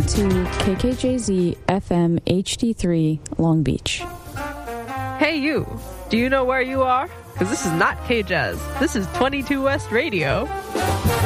to KKJZ FM HD3 Long Beach. Hey you, do you know where you are? Because this is not K-Jazz. This is 22 West Radio.